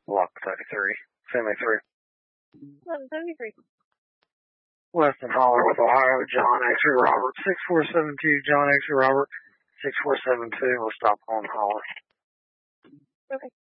Block 33. Family 3. 1173. Weston Hollywood, Ohio, John X-ray Robert, 6472, John X-ray Robert, 6472, we'll stop on Holler. Okay.